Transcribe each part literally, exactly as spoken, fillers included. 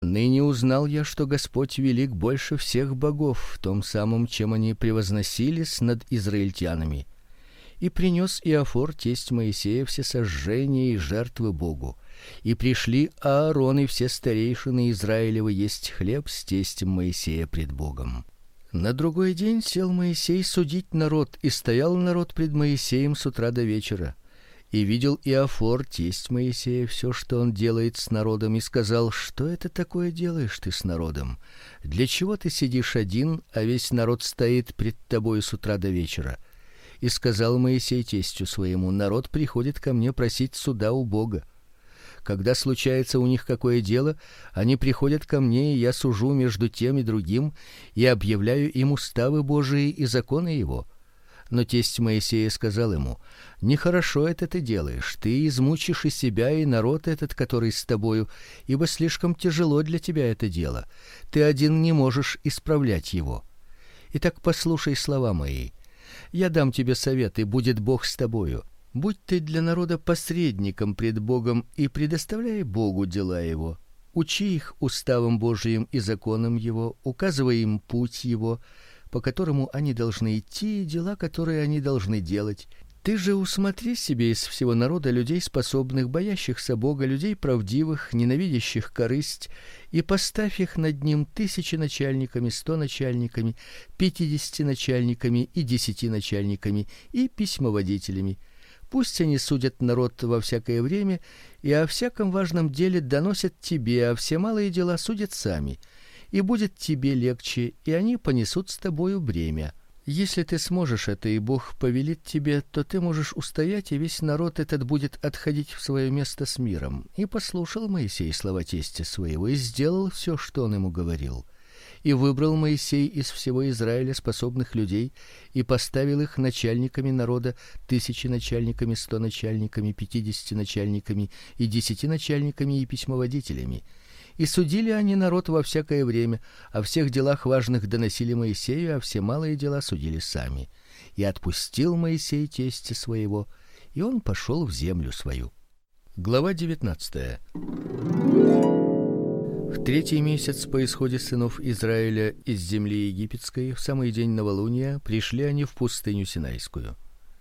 Ныне узнал я, что Господь велик больше всех богов в том самом, чем они превозносились над израильтянами. И принес Иофор, тесть Моисея, все сожжения и жертвы Богу. И пришли Аарон и все старейшины Израилевы есть хлеб с тестем Моисея пред Богом. На другой день сел Моисей судить народ, и стоял народ пред Моисеем с утра до вечера. И видел Иофор, тесть Моисея, все, что он делает с народом, и сказал: что это такое делаешь ты с народом? Для чего ты сидишь один, а весь народ стоит пред тобой с утра до вечера? И сказал Моисей тестю своему: народ приходит ко мне просить суда у Бога. Когда случается у них какое дело, они приходят ко мне, и я сужу между тем и другим, и объявляю им уставы Божии и законы его. Но тесть Моисея сказал ему: нехорошо это ты делаешь, ты измучишь и себя, и народ этот, который с тобою, ибо слишком тяжело для тебя это дело. Ты один не можешь исправлять его. Итак, послушай слова мои. Я дам тебе совет, и будет Бог с тобою. Будь ты для народа посредником пред Богом и предоставляй Богу дела его. Учи их уставам Божиим и законам его, указывай им путь его, по которому они должны идти, и дела, которые они должны делать. Ты же усмотри себе из всего народа людей способных, боящихся Бога, людей правдивых, ненавидящих корысть, и поставь их над ним тысячи начальниками, сто начальниками, пятидесяти начальниками и десяти начальниками и письмоводителями. Пусть они судят народ во всякое время и о всяком важном деле доносят тебе, а все малые дела судят сами. И будет тебе легче, и они понесут с тобою бремя. Если ты сможешь это, и Бог повелит тебе, то ты можешь устоять, и весь народ этот будет отходить в свое место с миром. И послушал Моисей слова тестя своего и сделал все, что он ему говорил. И выбрал Моисей из всего Израиля способных людей и поставил их начальниками народа, тысячи начальниками, сто начальниками, пятидесяти начальниками и десяти начальниками и письмоводителями. И судили они народ во всякое время, о всех делах важных доносили Моисею, а все малые дела судили сами. И отпустил Моисей тестя своего, и он пошел в землю свою. Глава девятнадцатая. В третий месяц по исходе сынов Израиля из земли египетской, в самый день новолуния, пришли они в пустыню Синайскую.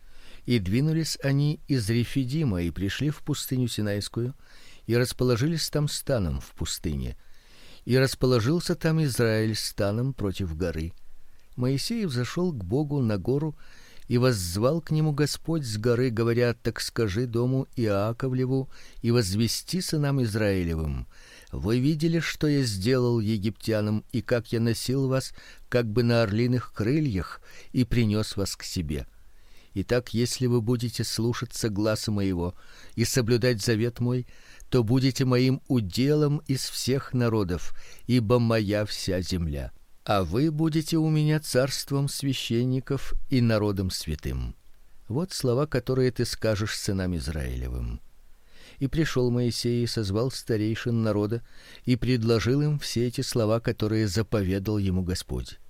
И двинулись они из Рефидима и пришли в пустыню Синайскую, и расположились там станом в пустыне. И расположился там Израиль станом против горы. Моисей взошел к Богу на гору, и воззвал к нему Господь с горы, говоря: так скажи дому Иаковлеву и возвести сынам Израилевым: вы видели, что я сделал египтянам, и как я носил вас, как бы на орлиных крыльях, и принес вас к себе. Итак, если вы будете слушаться гласа моего и соблюдать завет мой, то будете моим уделом из всех народов, ибо моя вся земля. А вы будете у меня царством священников и народом святым. Вот слова, которые ты скажешь сынам Израилевым. И пришел Моисей и созвал старейшин народа и предложил им все эти слова, которые заповедал ему Господь.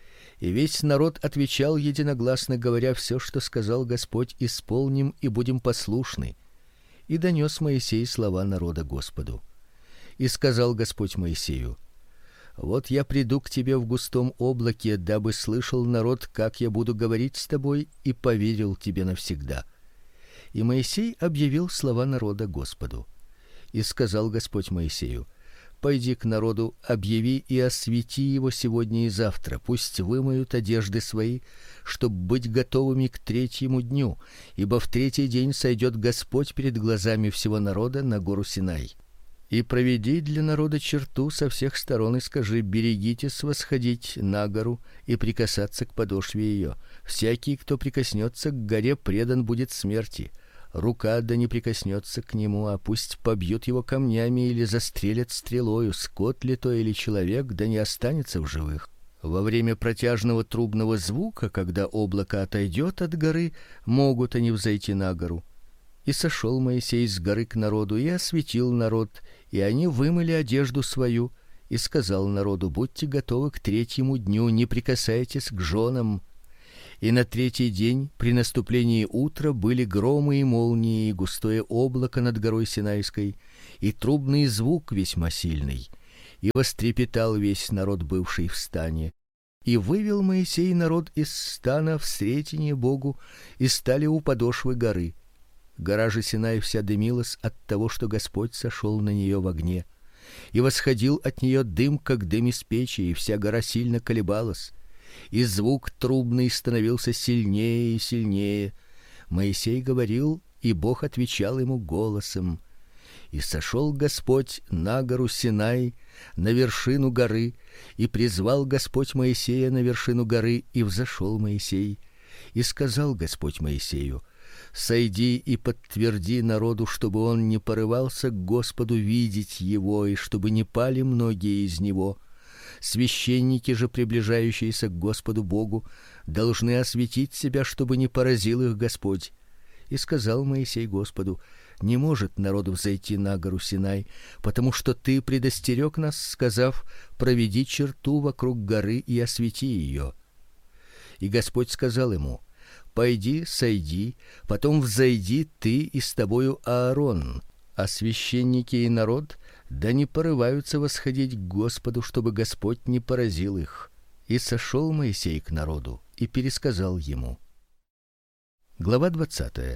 И весь народ отвечал единогласно, говоря: все, что сказал Господь, исполним и будем послушны. И донес Моисей слова народа Господу. И сказал Господь Моисею: вот я приду к тебе в густом облаке, дабы слышал народ, как я буду говорить с тобой, и поверил тебе навсегда. И Моисей объявил слова народа Господу. И сказал Господь Моисею: пойди к народу, объяви и освети его сегодня и завтра, пусть вымоют одежды свои, чтоб быть готовыми к третьему дню, ибо в третий день сойдет Господь перед глазами всего народа на гору Синай. И проведи для народа черту со всех сторон и скажи: берегитесь восходить на гору и прикасаться к подошве ее. Всякий, кто прикоснется к горе, предан будет смерти. Рука да не прикоснется к нему, а пусть побьют его камнями или застрелят стрелою, скот ли то или человек, да не останется в живых. Во время протяжного трубного звука, когда облако отойдет от горы, могут они взойти на гору. И сошел Моисей с горы к народу и осветил народ, и они вымыли одежду свою, и сказал народу: будьте готовы к третьему дню, не прикасайтесь к женам. И на третий день при наступлении утра были громы и молнии, и густое облако над горой Синайской, и трубный звук весьма сильный. и вострепетал весь народ, бывший в стане. И вывел Моисей народ из стана в сретение Богу, и стали у подошвы горы. Гора же Синай вся дымилась от того, что Господь сошел на нее в огне, и восходил от нее дым, как дым из печи, и вся гора сильно колебалась, и звук трубный становился сильнее и сильнее. Моисей говорил, и Бог отвечал ему голосом. И сошел Господь на гору Синай, на вершину горы, и призвал Господь Моисея на вершину горы, и взошел Моисей. И сказал Господь Моисею: сойди и подтверди народу, чтобы он не порывался к Господу видеть его, и чтобы не пали многие из него. Священники же, приближающиеся к Господу Богу, должны осветить себя, чтобы не поразил их Господь. И сказал Моисей Господу: не может народ взойти на гору Синай, потому что ты предостерег нас, сказав: проведи черту вокруг горы и освети ее. И Господь сказал ему: пойди, сойди, потом взойди ты и с тобою Аарон, а священники и народ да не порываются восходить к Господу, чтобы Господь не поразил их. И сошел Моисей к народу и пересказал ему. Глава двадцатая.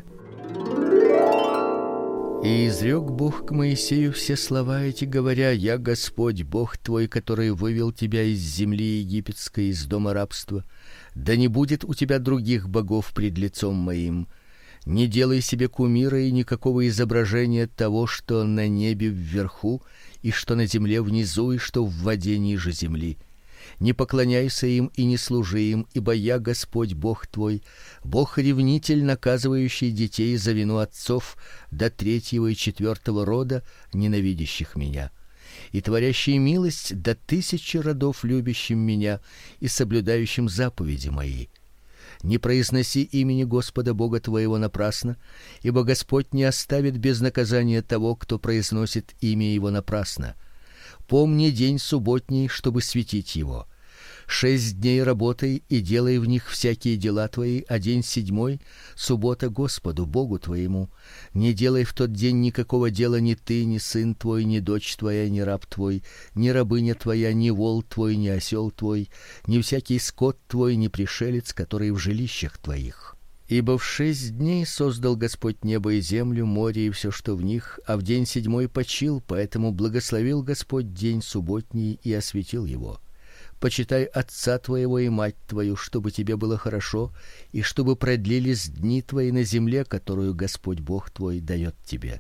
И изрёк Бог к Моисею все слова эти, говоря: я Господь Бог твой, который вывел тебя из земли египетской, из дома рабства. Да не будет у тебя других богов пред лицом моим. Не делай себе кумира и никакого изображения того, что на небе вверху, и что на земле внизу, и что в воде ниже земли. Не поклоняйся им и не служи им, ибо я Господь Бог твой, Бог-ревнитель, наказывающий детей за вину отцов до третьего и четвертого рода, ненавидящих меня, и творящий милость до тысячи родов, любящим меня и соблюдающим заповеди мои. Не произноси имени Господа Бога твоего напрасно, ибо Господь не оставит без наказания того, кто произносит имя его напрасно. Помни день субботний, чтобы светить его. Шесть дней работай и делай в них всякие дела твои, а день седьмой суббота Господу Богу твоему. Не делай в тот день никакого дела ни ты, ни сын твой, ни дочь твоя, ни раб твой, ни рабыня твоя, ни вол твой, ни осел твой, ни всякий скот твой, ни пришелец, который в жилищах твоих. Ибо в шесть дней создал Господь небо и землю, море и все, что в них, а в день седьмой почил, поэтому благословил Господь день субботний и осветил его. Почитай отца твоего и мать твою, чтобы тебе было хорошо, и чтобы продлились дни твои на земле, которую Господь Бог твой дает тебе.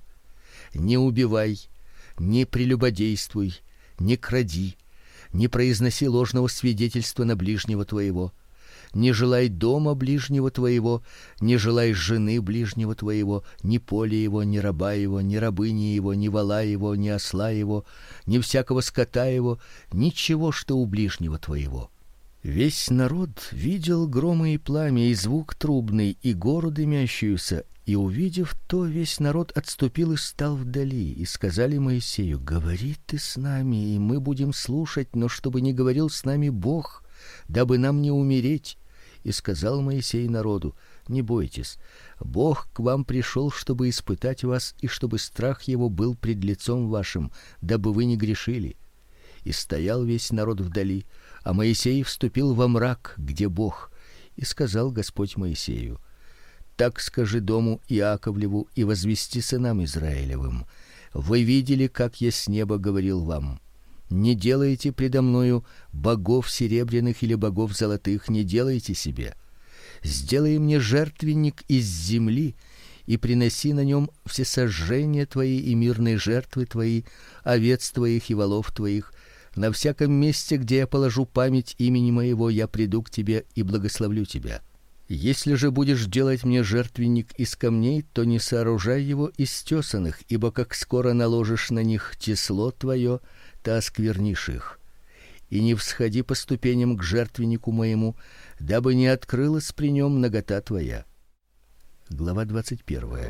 Не убивай, не прелюбодействуй, не кради, не произноси ложного свидетельства на ближнего твоего. Не желай дома ближнего твоего, не желай жены ближнего твоего, ни поля его, ни раба его, ни рабыни его, ни вола его, ни осла его, ни всякого скота его, ничего, что у ближнего твоего. Весь народ видел громы и пламя, и звук трубный, и гору дымящуюся, и, увидев то, весь народ отступил и стал вдали, и сказали Моисею: говори ты с нами, и мы будем слушать, но чтобы не говорил с нами Бог, дабы нам не умереть. И сказал Моисей народу: не бойтесь, Бог к вам пришел, чтобы испытать вас, и чтобы страх его был пред лицом вашим, дабы вы не грешили. И стоял весь народ вдали, а Моисей вступил во мрак, где Бог. И сказал Господь Моисею: так скажи дому Иаковлеву и возвести сынам Израилевым: вы видели, как я с неба говорил вам. Не делайте предо мною богов серебряных или богов золотых, не делайте себе. Сделай мне жертвенник из земли и приноси на нем всесожжения твои и мирные жертвы твои, овец твоих и волов твоих. На всяком месте, где я положу память имени моего, я приду к тебе и благословлю тебя. Если же будешь делать мне жертвенник из камней, то не сооружай его из тесаных, ибо как скоро наложишь на них тесло твое, то осквернишь их. И не всходи по ступеням к жертвеннику моему, дабы не открылась при нем нагота твоя. Глава двадцать первая.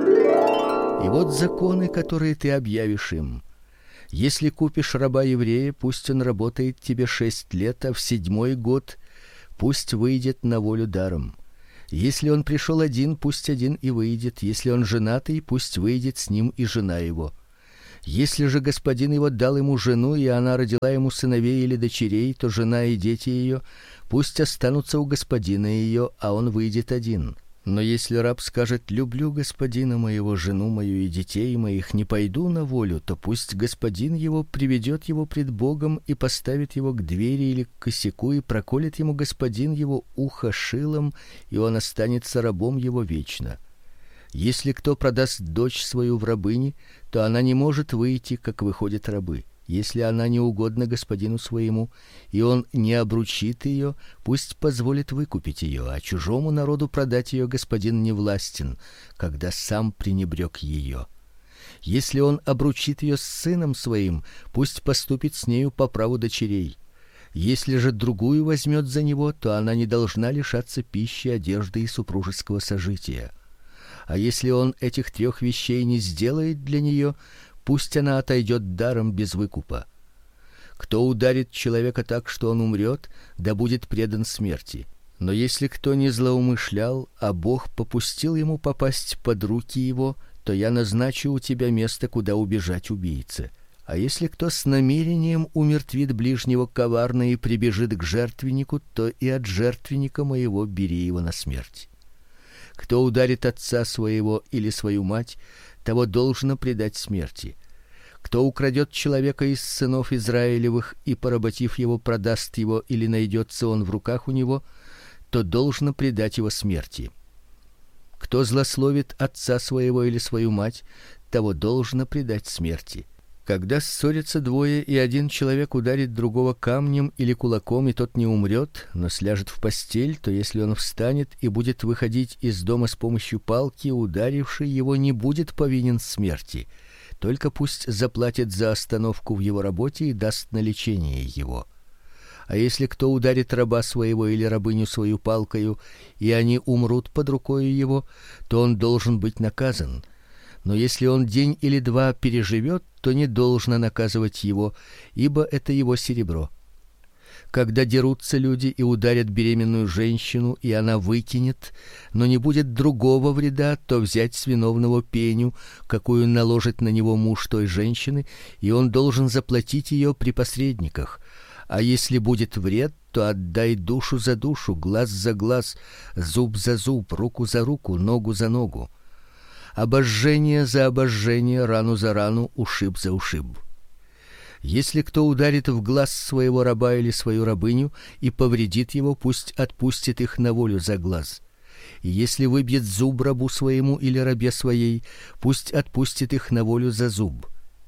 И вот законы, которые ты объявишь им. Если купишь раба еврея, пусть он работает тебе шесть лет, а в седьмой год пусть выйдет на волю даром. Если он пришел один, пусть один и выйдет. Если он женатый, пусть выйдет с ним и жена его. Если же господин его дал ему жену, и она родила ему сыновей или дочерей, то жена и дети ее пусть останутся у господина ее, а он выйдет один. Но если раб скажет: люблю господина моего, жену мою и детей моих, не пойду на волю, то пусть господин его приведет его пред Богом и поставит его к двери или к косяку, и проколет ему господин его ухо шилом, и он останется рабом его вечно. Если кто продаст дочь свою в рабыни, то она не может выйти, как выходят рабы. Если она не угодна господину своему, и он не обручит ее, пусть позволит выкупить ее, а чужому народу продать ее господин не властен, когда сам пренебрег ее. Если он обручит ее с сыном своим, пусть поступит с нею по праву дочерей. Если же другую возьмет за него, то она не должна лишаться пищи, одежды и супружеского сожития. А если он этих трех вещей не сделает для нее, пусть она отойдет даром без выкупа. Кто ударит человека так, что он умрет, да будет предан смерти. Но если кто не злоумышлял, а Бог попустил ему попасть под руки его, то я назначу у тебя место, куда убежать убийце. А если кто с намерением умертвит ближнего коварно и прибежит к жертвеннику, то и от жертвенника моего бери его на смерть. Кто ударит отца своего или свою мать, того должно предать смерти. Кто украдет человека из сынов Израилевых и, поработив его, продаст его или найдется он в руках у него, то должно предать его смерти. Кто злословит отца своего или свою мать, того должно предать смерти. Когда ссорятся двое, и один человек ударит другого камнем или кулаком, и тот не умрет, но сляжет в постель, то если он встанет и будет выходить из дома с помощью палки, ударивший его не будет повинен смерти, только пусть заплатит за остановку в его работе и даст на лечение его. А если кто ударит раба своего или рабыню свою палкою, и они умрут под рукою его, то он должен быть наказан. Но если он день или два переживет, то не должно наказывать его, ибо это его серебро. Когда дерутся люди и ударят беременную женщину, и она выкинет, но не будет другого вреда, то взять с виновного пеню, какую наложит на него муж той женщины, и он должен заплатить ее при посредниках. А если будет вред, то отдай душу за душу, глаз за глаз, зуб за зуб, руку за руку, ногу за ногу. Обожжение за обожжение, рану за рану, ушиб за ушиб. Если кто ударит в глаз своего раба или свою рабыню и повредит его, пусть отпустит их на волю за глаз. И если выбьет зуб рабу своему или рабе своей, пусть отпустит их на волю за зуб.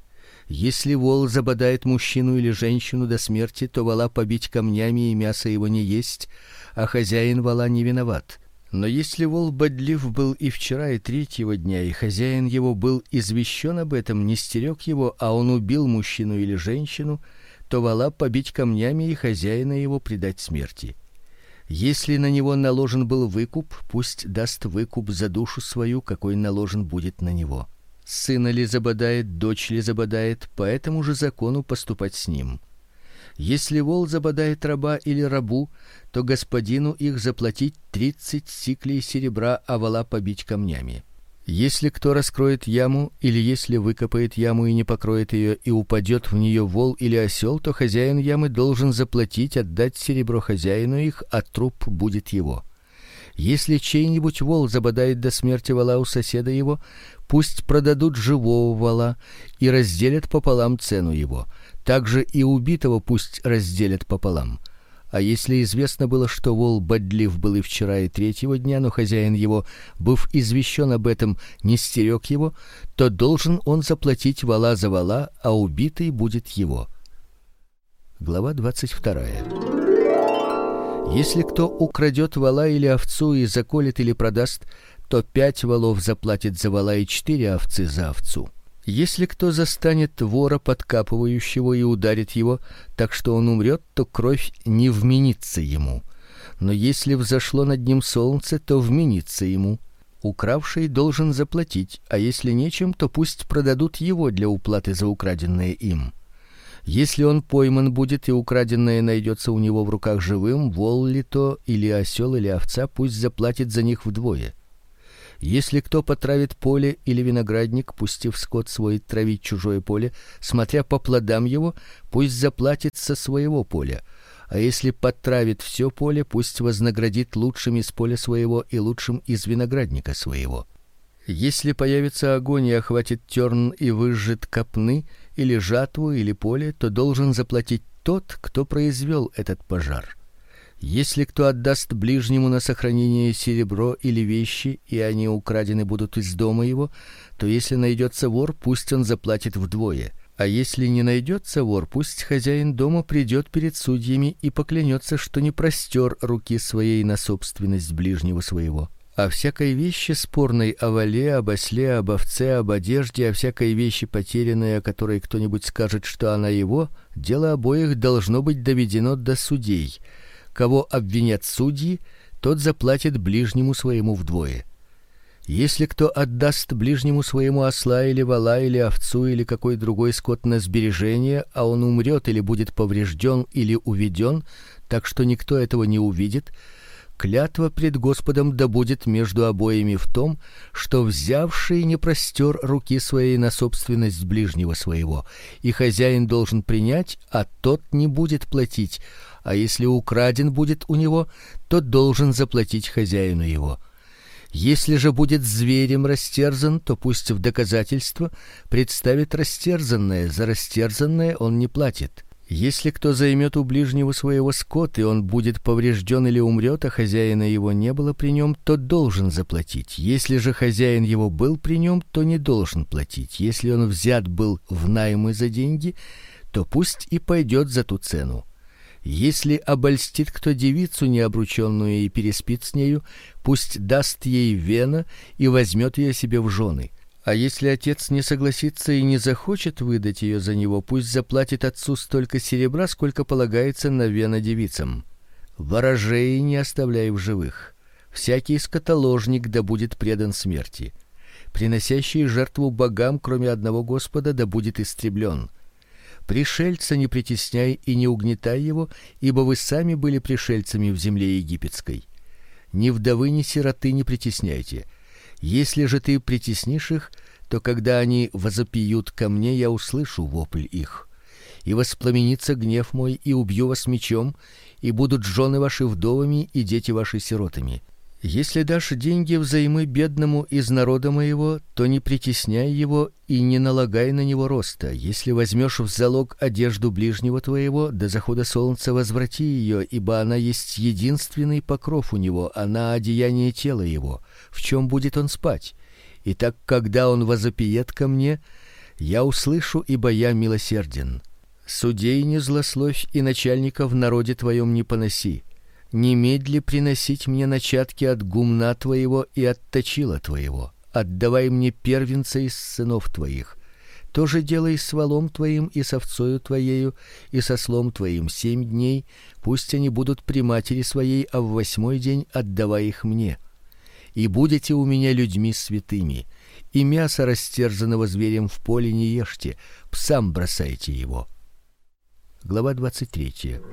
Если вол забодает мужчину или женщину до смерти, то вола побить камнями и мясо его не есть, а хозяин вола не виноват. Но если вол бодлив был и вчера, и третьего дня, и хозяин его был извещен об этом, не стерег его, а он убил мужчину или женщину, то вола побить камнями и хозяина его предать смерти. Если на него наложен был выкуп, пусть даст выкуп за душу свою, какой наложен будет на него. Сына ли забодает, дочь ли забодает, по этому же закону поступать с ним. Если вол забодает раба или рабу, то господину их заплатить тридцать сиклей серебра, а вола побить камнями. Если кто раскроет яму, или если выкопает яму и не покроет ее, и упадет в нее вол или осел, то хозяин ямы должен заплатить, отдать серебро хозяину их, а труп будет его. Если чей-нибудь вол забодает до смерти вола у соседа его, пусть продадут живого вола и разделят пополам цену его. Также и убитого пусть разделят пополам. А если известно было, что вол бодлив был и вчера, и третьего дня, но хозяин его, быв извещен об этом, не стерег его, то должен он заплатить вола за вола, а убитый будет его. Глава двадцать вторая. Если кто украдет вола или овцу и заколет или продаст, то пять волов заплатит за вола и четыре овцы за овцу. Если кто застанет вора подкапывающего и ударит его, так что он умрет, то кровь не вменится ему. Но если взошло над ним солнце, то вменится ему. Укравший должен заплатить, а если нечем, то пусть продадут его для уплаты за украденное им. Если он пойман будет и украденное найдется у него в руках живым, вол ли то или осел или овца, пусть заплатит за них вдвое. Если кто потравит поле или виноградник, пустив скот свой травить чужое поле, смотря по плодам его, пусть заплатит со своего поля. А если потравит все поле, пусть вознаградит лучшим из поля своего и лучшим из виноградника своего. Если появится огонь и охватит терн и выжжет копны, или жатву, или поле, то должен заплатить тот, кто произвел этот пожар. Если кто отдаст ближнему на сохранение серебро или вещи, и они украдены будут из дома его, то если найдется вор, пусть он заплатит вдвое. А если не найдется вор, пусть хозяин дома придет перед судьями и поклянется, что не простер руки своей на собственность ближнего своего. О всякой вещи спорной, о воле, об осле, об овце, об одежде, о всякой вещи потерянной, о которой кто-нибудь скажет, что она его, дело обоих должно быть доведено до судей. Кого обвинят судьи, тот заплатит ближнему своему вдвое. Если кто отдаст ближнему своему осла или вола или овцу или какой другой скот на сбережение, а он умрет или будет поврежден или уведен, так что никто этого не увидит, клятва пред Господом да будет между обоими в том, что взявший не простер руки своей на собственность ближнего своего, и хозяин должен принять, а тот не будет платить. А если украден будет у него, то должен заплатить хозяину его. Если же будет зверем растерзан, то пусть в доказательство представит растерзанное, за растерзанное он не платит. Если кто займет у ближнего своего скот, и он будет поврежден или умрет, а хозяина его не было при нем, то должен заплатить. Если же хозяин его был при нем, то не должен платить. Если он взят был в наймы за деньги, то пусть и пойдет за ту цену. Если обольстит кто девицу необрученную и переспит с нею, пусть даст ей вена и возьмет ее себе в жены. А если отец не согласится и не захочет выдать ее за него, пусть заплатит отцу столько серебра, сколько полагается на вена девицам. Ворожей не оставляй в живых. Всякий скотоложник да будет предан смерти. Приносящий жертву богам, кроме одного Господа, да будет истреблен. Пришельца не притесняй и не угнетай его, ибо вы сами были пришельцами в земле египетской. Ни вдовы, ни сироты не притесняйте. Если же ты притеснишь их, то когда они возопьют ко мне, я услышу вопль их. И воспламенится гнев мой, и убью вас мечом, и будут жены ваши вдовами, и дети ваши сиротами. Если дашь деньги взаймы бедному из народа моего, то не притесняй его и не налагай на него роста. Если возьмешь в залог одежду ближнего твоего, до захода солнца возврати ее, ибо она есть единственный покров у него, она одеяние тела его. В чем будет он спать? Итак, когда он возопиет ко мне, я услышу, ибо я милосерден. Судей не злословь и начальника в народе твоем не поноси. Немедли приносить мне начатки от гумна твоего и от точила твоего. Отдавай мне первенца из сынов твоих. То же делай с волом твоим и с овцою твоею и со ослом твоим семь дней, пусть они будут при матери своей, а в восьмой день отдавай их мне. И будете у меня людьми святыми. И мясо растерзанного зверем в поле не ешьте, псам бросайте его. Глава двадцать третья.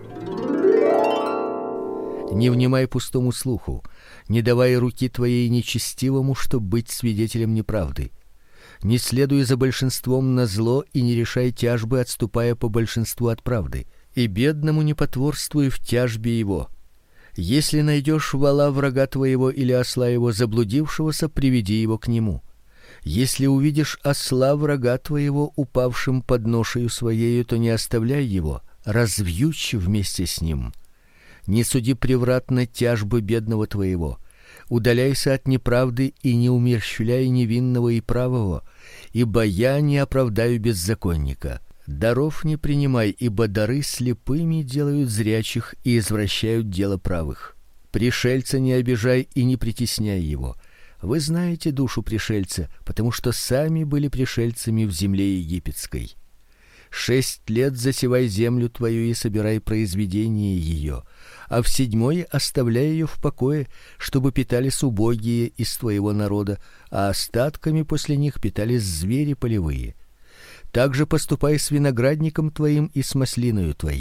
Не внимай пустому слуху, не давай руки твоей нечестивому, чтоб быть свидетелем неправды. Не следуй за большинством на зло и не решай тяжбы, отступая по большинству от правды. И бедному не потворствуй в тяжбе его. Если найдешь вола врага твоего или осла его заблудившегося, приведи его к нему. Если увидишь осла врага твоего упавшим под ношею своею, то не оставляй его, развьючь вместе с ним. Не суди превратно тяжбы бедного твоего. Удаляйся от неправды и не умерщвляй невинного и правого, ибо я не оправдаю беззаконника. Даров не принимай, ибо дары слепыми делают зрячих и извращают дело правых. Пришельца не обижай и не притесняй его. Вы знаете душу пришельца, потому что сами были пришельцами в земле египетской. Шесть лет засевай землю твою и собирай произведение ее, а в седьмой оставляй ее в покое, чтобы питались убогие из твоего народа, а остатками после них питались звери полевые. Так же поступай с виноградником твоим и с маслиною твоей.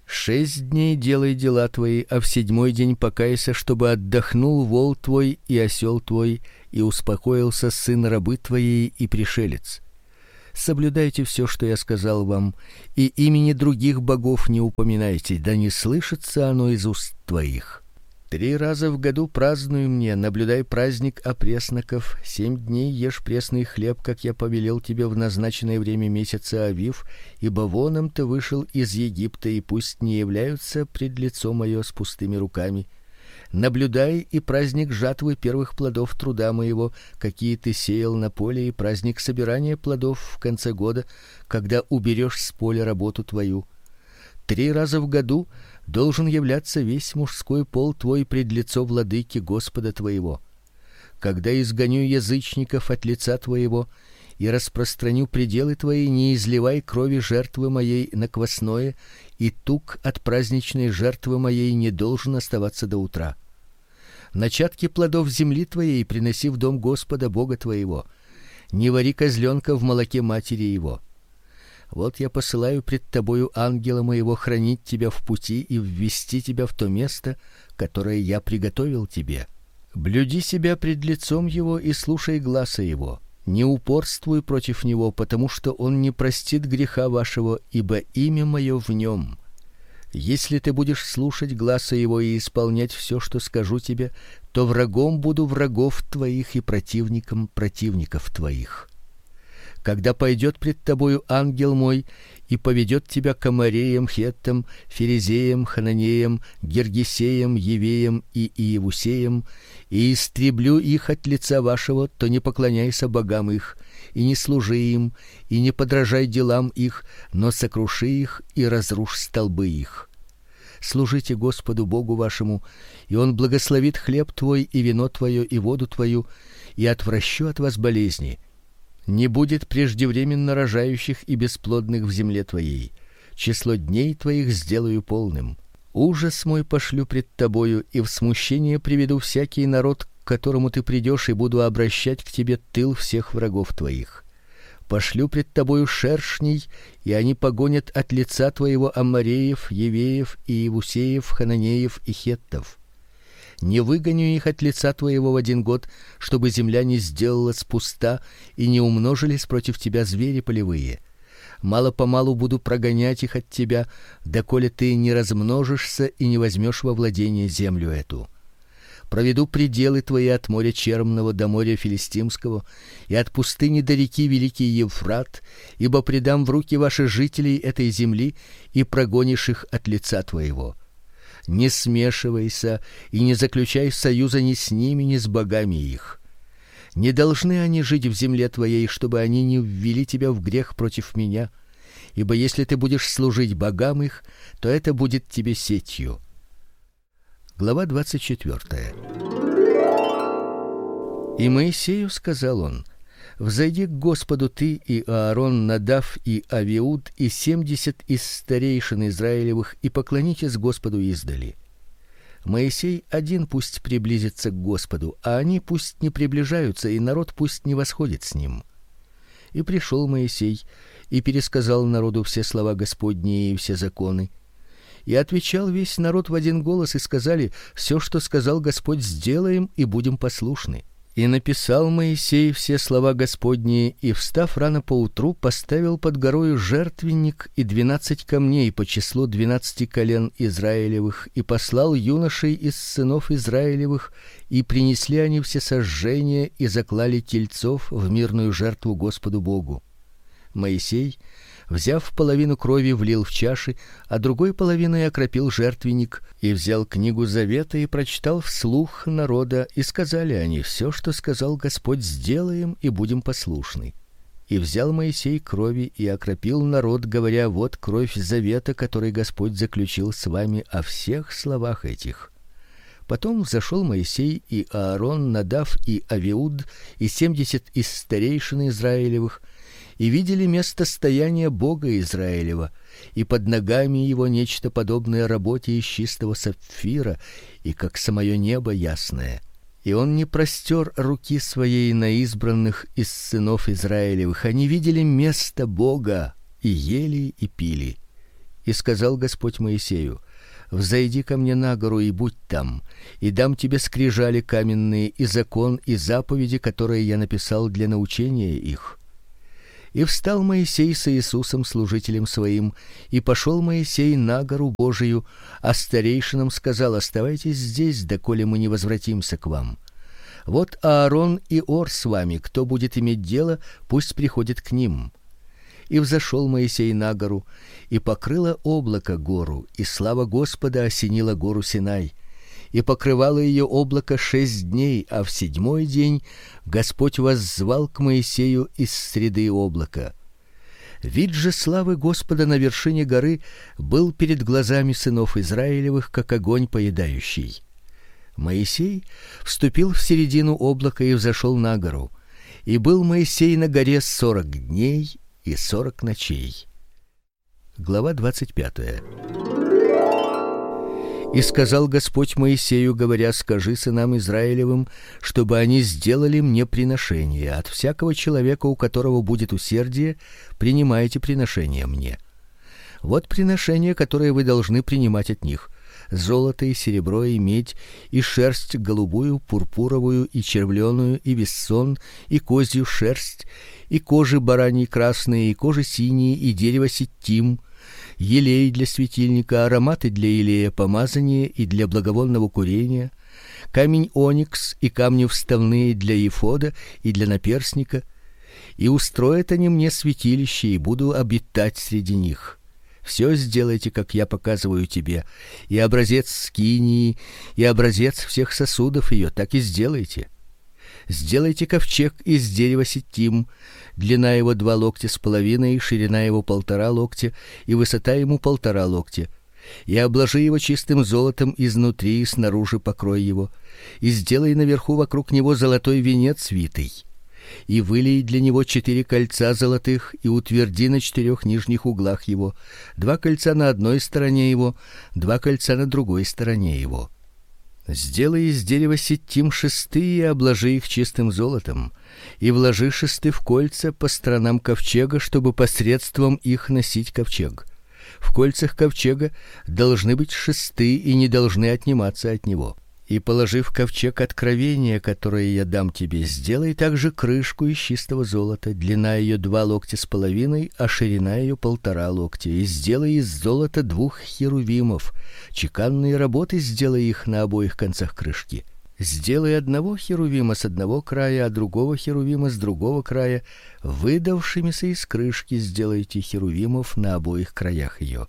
Шесть дней делай дела твои, а в седьмой день покайся, чтобы отдохнул вол твой и осел твой, и успокоился сын рабы твоей и пришелец. Соблюдайте все, что я сказал вам, и имени других богов не упоминайте, да не слышится оно из уст твоих. Три раза в году празднуй мне, наблюдай праздник опресноков, семь дней ешь пресный хлеб, как я повелел тебе в назначенное время месяца Авив, ибо воном ты вышел из Египта, и пусть не являются пред лицо мое с пустыми руками. Наблюдай и праздник жатвы первых плодов труда моего, какие ты сеял на поле, и праздник собирания плодов в конце года, когда уберешь с поля работу твою. Три раза в году должен являться весь мужской пол твой пред лицо владыки Господа твоего. Когда изгоню язычников от лица твоего и распространю пределы твои, не изливай крови жертвы моей на квасное, и тук от праздничной жертвы моей не должен оставаться до утра. Начатки плодов земли твоей приноси в дом Господа Бога твоего. Не вари козленка в молоке матери его. Вот я посылаю пред тобою ангела моего хранить тебя в пути и ввести тебя в то место, которое я приготовил тебе. Блюди себя пред лицом его и слушай гласа его. Не упорствуй против него, потому что он не простит греха вашего, ибо имя мое в нем. Если ты будешь слушать гласа его и исполнять все, что скажу тебе, то врагом буду врагов твоих и противником противников твоих. Когда пойдет пред тобою ангел мой и поведет тебя к Амореям, Хеттам, Ферезеям, Хананеям, Гергесеям, Евеям и Иевусеям, и истреблю их от лица вашего, то не поклоняйся богам их, и не служи им, и не подражай делам их, но сокруши их и разрушь столбы их. Служите Господу Богу вашему, и он благословит хлеб твой и вино твое и воду твою, и отвращу от вас болезни. Не будет преждевременно рожающих и бесплодных в земле твоей. Число дней твоих сделаю полным. Ужас мой пошлю пред тобою, и в смущение приведу всякий народ, к которому ты придешь, и буду обращать к тебе тыл всех врагов твоих. Пошлю пред тобою шершней, и они погонят от лица твоего Амореев, Евеев, и Иевусеев, Хананеев и Хеттов. Не выгоню их от лица твоего в один год, чтобы земля не сделалась пуста и не умножились против тебя звери полевые. Мало-помалу буду прогонять их от тебя, доколе ты не размножишься и не возьмешь во владение землю эту. Проведу пределы твои от моря Чермного до моря Филистимского и от пустыни до реки великий Евфрат, ибо предам в руки ваши жителей этой земли и прогонишь их от лица твоего. Не смешивайся и не заключай союза ни с ними, ни с богами их. Не должны они жить в земле твоей, чтобы они не ввели тебя в грех против меня, ибо если ты будешь служить богам их, то это будет тебе сетью. Глава двадцать четвёртая. И Моисею сказал он: взойди к Господу ты и Аарон, Надав и Авиуд и семьдесят из старейшин Израилевых, и поклонитесь Господу издали. Моисей один пусть приблизится к Господу, а они пусть не приближаются, и народ пусть не восходит с ним. И пришел Моисей и пересказал народу все слова Господни и все законы. И отвечал весь народ в один голос, и сказали: все, что сказал Господь, сделаем и будем послушны. И написал Моисей все слова Господни, и, встав рано поутру, поставил под горою жертвенник и двенадцать камней по числу двенадцати колен Израилевых, и послал юношей из сынов Израилевых, и принесли они все сожжения и заклали тельцов в мирную жертву Господу Богу. Моисей, взяв половину крови, влил в чаши, а другой половиной окропил жертвенник, и взял книгу завета и прочитал вслух народа, и сказали они: все, что сказал Господь, сделаем и будем послушны. И взял Моисей крови и окропил народ, говоря: вот кровь завета, который Господь заключил с вами о всех словах этих. Потом взошел Моисей и Аарон, Надав и Авиуд и семьдесят из старейшин Израилевых, и видели место стояния Бога Израилева, и под ногами его нечто подобное работе из чистого сапфира, и как самое небо ясное. И он не простер руки своей на избранных из сынов Израилевых. Они видели место Бога и ели и пили. И сказал Господь Моисею: взойди ко мне на гору и будь там, и дам тебе скрижали каменные и закон и заповеди, которые я написал для научения их. И встал Моисей с Иисусом служителем своим, и пошел Моисей на гору Божию, а старейшинам сказал: оставайтесь здесь, доколе мы не возвратимся к вам. Вот Аарон и Ор с вами, кто будет иметь дело, пусть приходит к ним. И взошел Моисей на гору, и покрыло облако гору, и слава Господа осенила гору Синай. И покрывало ее облако шесть дней, а в седьмой день Господь воззвал к Моисею из среды облака. Вид же славы Господа на вершине горы был перед глазами сынов Израилевых, как огонь поедающий. Моисей вступил в середину облака и взошел на гору. И был Моисей на горе сорок дней и сорок ночей. Глава двадцать пятая. И сказал Господь Моисею, говоря: скажи сынам Израилевым, чтобы они сделали мне приношение. От всякого человека, у которого будет усердие, принимайте приношение мне. Вот приношение, которое вы должны принимать от них: золото и серебро и медь, и шерсть голубую, пурпуровую и червленую, и вессон, и козью шерсть, и кожи бараньи красные, и кожи синие, и дерево ситтим, елей для светильника, ароматы для елея помазания и для благовонного курения, камень оникс и камни вставные для эфода и для наперстника. И устроят они мне святилище, и буду обитать среди них. Все сделайте, как я показываю тебе, и образец скинии, и образец всех сосудов ее, так и сделайте. Сделайте ковчег из дерева ситтим, длина его два локтя с половиной, ширина его полтора локтя, и высота ему полтора локтя. И обложи его чистым золотом изнутри и снаружи покрой его, и сделай наверху вокруг него золотой венец витый. И вылей для него четыре кольца золотых, и утверди на четырех нижних углах его, два кольца на одной стороне его, два кольца на другой стороне его. Сделай из дерева ситтим шесты и обложи их чистым золотом, и вложи шесты в кольца по сторонам ковчега, чтобы посредством их носить ковчег. В кольцах ковчега должны быть шесты и не должны отниматься от него. И положи в ковчег откровения, которое я дам тебе, сделай также крышку из чистого золота, длина ее два локтя с половиной, а ширина ее полтора локтя, и сделай из золота двух херувимов, чеканные работы сделай их на обоих концах крышки. Сделай одного херувима с одного края, а другого херувима с другого края, выдавшимися из крышки сделайте херувимов на обоих краях ее.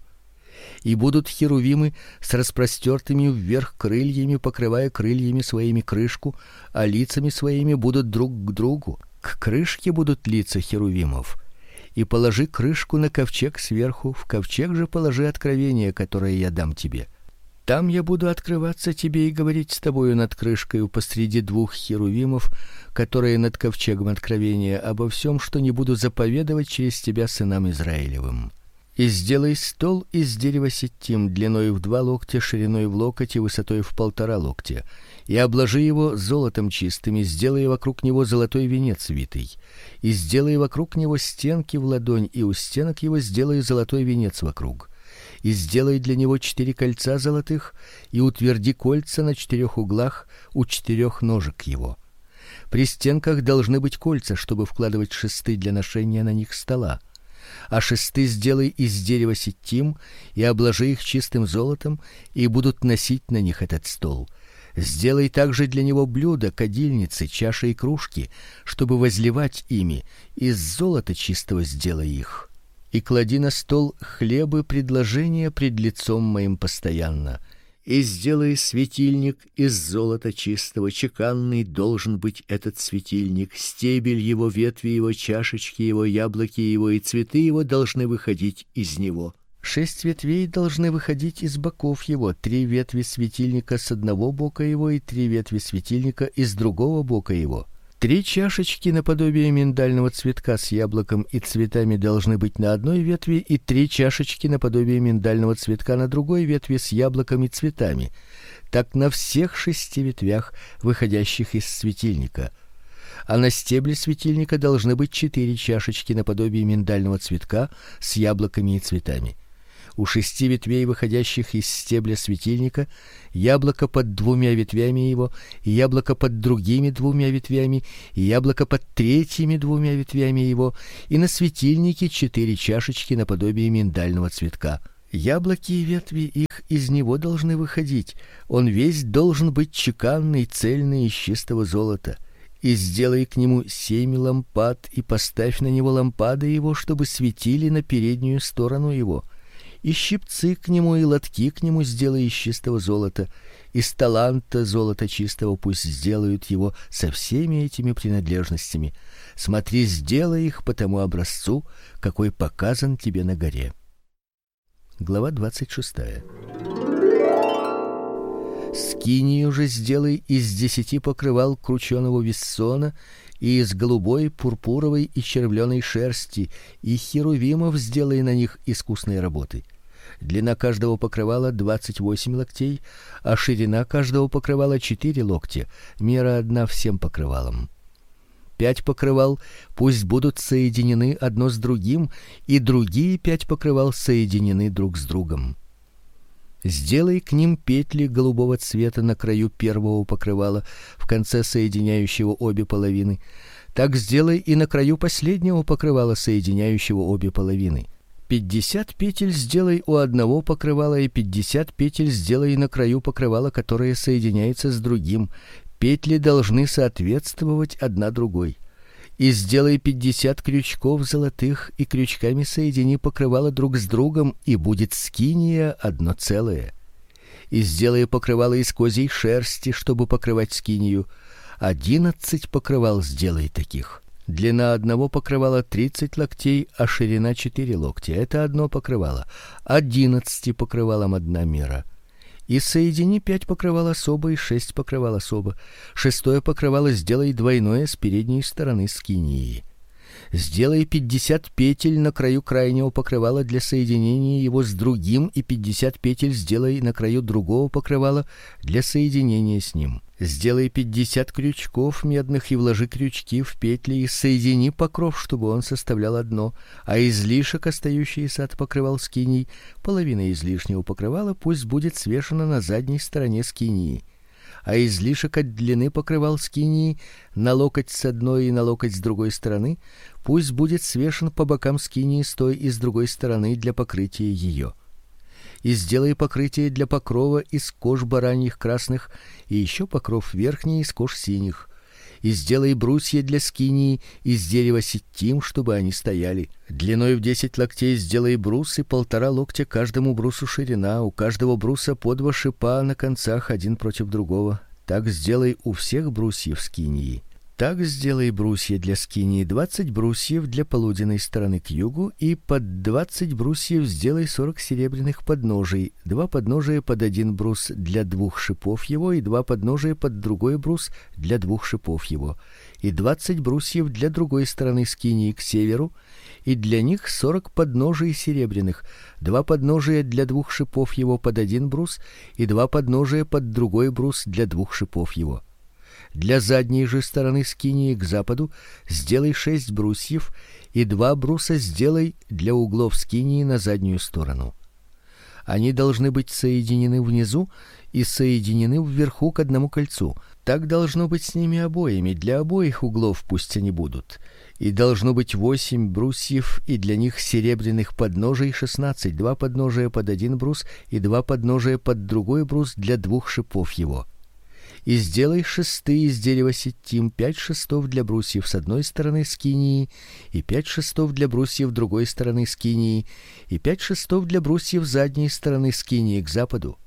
И будут херувимы с распростертыми вверх крыльями, покрывая крыльями своими крышку, а лицами своими будут друг к другу. К крышке будут лица херувимов. И положи крышку на ковчег сверху, в ковчег же положи откровение, которое я дам тебе. Там я буду открываться тебе и говорить с тобою над крышкою посреди двух херувимов, которые над ковчегом откровения, обо всем, что не буду заповедовать через тебя сынам Израилевым. И сделай стол из дерева ситтим, длиной в два локтя, шириной в локоть и высотой в полтора локтя, и обложи его золотом чистым, и сделай вокруг него золотой венец витый, и сделай вокруг него стенки в ладонь, и у стенок его сделай золотой венец вокруг, и сделай для него четыре кольца золотых, и утверди кольца на четырех углах у четырех ножек его. При стенках должны быть кольца, чтобы вкладывать шесты для ношения на них стола. А шесты сделай из дерева ситтим и обложи их чистым золотом, и будут носить на них этот стол. Сделай также для него блюда, кадильницы, чаши и кружки, чтобы возливать ими, из золота чистого сделай их. И клади на стол хлебы предложения пред лицом моим постоянно. И сделай светильник из золота чистого, чеканный должен быть этот светильник, стебель его, ветви его, чашечки его, яблоки его и цветы его должны выходить из него. Шесть ветвей должны выходить из боков его, три ветви светильника с одного бока его и три ветви светильника из другого бока его. Три чашечки наподобие миндального цветка с яблоком и цветами должны быть на одной ветви, и три чашечки наподобие миндального цветка на другой ветви с яблоком и цветами. Так на всех шести ветвях, выходящих из светильника. А на стебле светильника должны быть четыре чашечки наподобие миндального цветка с яблоками и цветами. У шести ветвей, выходящих из стебля светильника, яблоко под двумя ветвями его, и яблоко под другими двумя ветвями, и яблоко под третьими двумя ветвями его, и на светильнике четыре чашечки наподобие миндального цветка. Яблоки и ветви их из него должны выходить. Он весь должен быть чеканный, цельный, из чистого золота. И сделай к нему семь лампад, и поставь на него лампады его, чтобы светили на переднюю сторону его. И щипцы к нему и лотки к нему сделай из чистого золота. Из таланта золота чистого пусть сделают его со всеми этими принадлежностями. Смотри, сделай их по тому образцу, какой показан тебе на горе. Глава двадцать шестая. Скинию же сделай из десяти покрывал крученого виссона и из голубой, пурпуровой и червленой шерсти, и херувимов сделай на них искусной работы. Длина каждого покрывала двадцать восемь локтей, а ширина каждого покрывала четыре локтя, мера одна всем покрывалам. Пять покрывал пусть будут соединены одно с другим, и другие пять покрывал соединены друг с другом. Сделай к ним петли голубого цвета на краю первого покрывала, в конце соединяющего обе половины. Так сделай и на краю последнего покрывала, соединяющего обе половины. Пятьдесят петель сделай у одного покрывала, и пятьдесят петель сделай на краю покрывала, которое соединяется с другим. Петли должны соответствовать одна другой. И сделай пятьдесят крючков золотых, и крючками соедини покрывала друг с другом, и будет скиния одно целое. И сделай покрывало из козьей шерсти, чтобы покрывать скинию. Одиннадцать покрывал сделай таких. Длина одного покрывала тридцать локтей, а ширина четыре локтя. Это одно покрывало. Одиннадцати покрывалам одна мера. И соедини пять покрывал особо и шесть покрывал особо. Шестое покрывало сделай двойное с передней стороны скинии. Сделай пятьдесят петель на краю крайнего покрывала для соединения его с другим, и пятьдесят петель сделай на краю другого покрывала для соединения с ним. Сделай пятьдесят крючков медных и вложи крючки в петли, и соедини покров, чтобы он составлял одно, а излишек, остающийся от покрывал скинии, половина излишнего покрывала пусть будет свешена на задней стороне скинии. А излишек от длины покрывал скинии на локоть с одной и на локоть с другой стороны пусть будет свешен по бокам скинии с той и с другой стороны для покрытия ее. И сделай покрытие для покрова из кож бараньих красных, и еще покров верхний из кож синих. И сделай брусья для скинии из дерева ситим, чтобы они стояли. Длиной в десять локтей сделай брус, и полтора локтя каждому брусу ширина, у каждого бруса по два шипа на концах один против другого. Так сделай у всех брусьев скинии. Так сделай брусья для скинии, двадцать брусьев для полуденной стороны к югу, и под двадцать брусьев сделай сорок серебряных подножий, два подножия под один брус для двух шипов его, и два подножия под другой брус для двух шипов его, и двадцать брусьев для другой стороны скинии к северу, и для них сорок подножий серебряных, два подножия для двух шипов его под один брус, и два подножия под другой брус для двух шипов его. Для задней же стороны скинии к западу сделай шесть брусьев, и два бруса сделай для углов скинии на заднюю сторону. Они должны быть соединены внизу и соединены вверху к одному кольцу. Так должно быть с ними обоими, для обоих углов пусть они будут. И должно быть восемь брусьев, и для них серебряных подножий шестнадцать, два подножия под один брус и два подножия под другой брус для двух шипов его. И сделай шесты из дерева ситим, пять шестов для брусьев с одной стороны скинии, и пять шестов для брусьев другой стороны скинии, и пять шестов для брусьев задней стороны скинии к западу.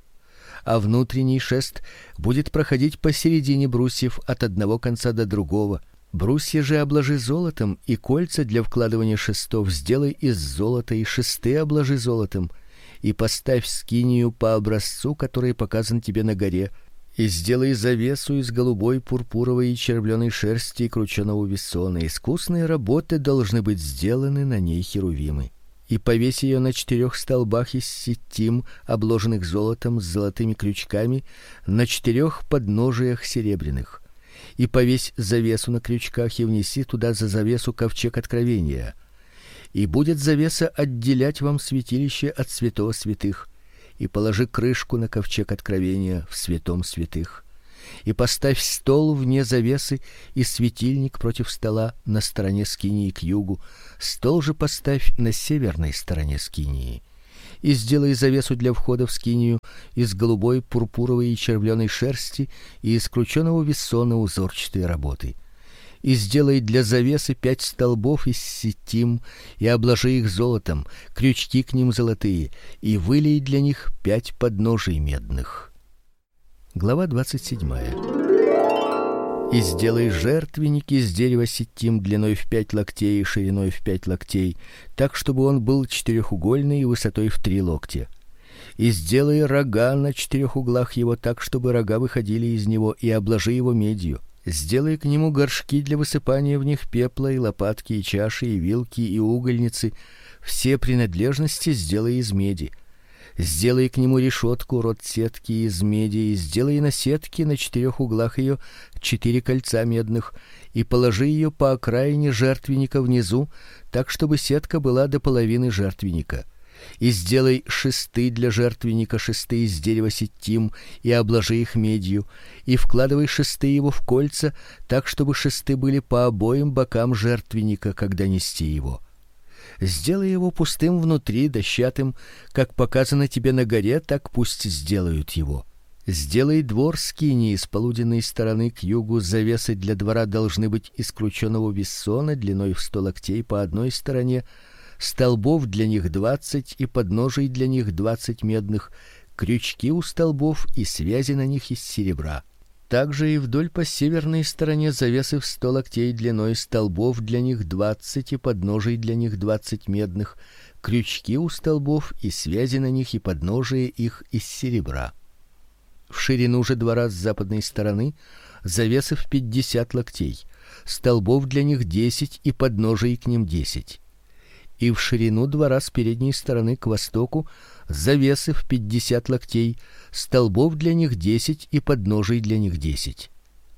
А внутренний шест будет проходить посередине брусьев от одного конца до другого. Брусья же обложи золотом, и кольца для вкладывания шестов сделай из золота, и шесты обложи золотом, и поставь скинию по образцу, который показан тебе на горе. И сделай завесу из голубой, пурпуровой и червленой шерсти и крученого виссона. Искусные работы должны быть сделаны на ней херувимы. И повесь ее на четырех столбах из ситим, обложенных золотом с золотыми крючками, на четырех подножиях серебряных. И повесь завесу на крючках, и внеси туда за завесу ковчег откровения. И будет завеса отделять вам святилище от святого святых, и положи крышку на ковчег откровения в святом святых. И поставь стол вне завесы и светильник против стола на стороне скинии к югу, стол же поставь на северной стороне скинии. И сделай завесу для входа в скинию из голубой, пурпуровой и червленой шерсти и из крученого вессона узорчатой работы. И сделай для завесы пять столбов из ситим и обложи их золотом, крючки к ним золотые, и вылей для них пять подножий медных. Глава двадцать седьмая. И сделай жертвенник из дерева ситим длиной в пять локтей и шириной в пять локтей, так чтобы он был четырехугольный и высотой в три локтя. И сделай рога на четырех углах его так, чтобы рога выходили из него, и обложи его медью. Сделай к нему горшки для высыпания в них пепла, и лопатки, и чаши, и вилки, и угольницы. Все принадлежности сделай из меди. Сделай к нему решетку, рот сетки из меди, и сделай на сетке на четырех углах ее четыре кольца медных, и положи ее по окраине жертвенника внизу, так чтобы сетка была до половины жертвенника. И сделай шесты для жертвенника, шесты из дерева ситим, и обложи их медью, и вкладывай шесты его в кольца, так чтобы шесты были по обоим бокам жертвенника, когда нести его. Сделай его пустым внутри, дощатым, как показано тебе на горе, так пусть сделают его. Сделай двор скинии с полуденной стороны к югу, завесы для двора должны быть из крученого вессона длиной в сто локтей по одной стороне, столбов для них двадцать и подножий для них двадцать медных, крючки у столбов и связи на них из серебра. Также и вдоль по северной стороне завесы в сто локтей длиной, столбов для них двадцать и подножий для них двадцать медных, крючки у столбов и связи на них и подножие их из серебра. В ширину же двора с западной стороны завесы в пятьдесят локтей, столбов для них десять и подножий к ним десять. И в ширину двора с передней стороны к востоку завесы в пятьдесят локтей, столбов для них десять и подножий для них десять.